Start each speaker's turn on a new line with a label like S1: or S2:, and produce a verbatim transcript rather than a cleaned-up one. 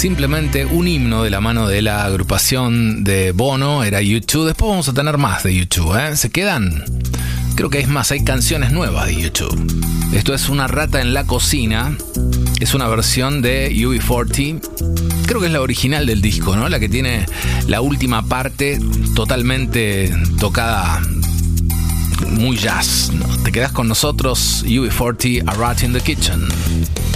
S1: simplemente un himno de la mano de la agrupación de Bono, era U dos. Después vamos a tener más de U dos, ¿eh? ¿Se quedan? Creo que es más, hay canciones nuevas de U dos. Esto es Una rata en la cocina. Es una versión de U B cuarenta. Creo que es la original del disco, ¿no? La que tiene la última parte totalmente tocada, muy jazz, ¿no? Te quedas con nosotros, U B cuarenta, A Rat in the Kitchen.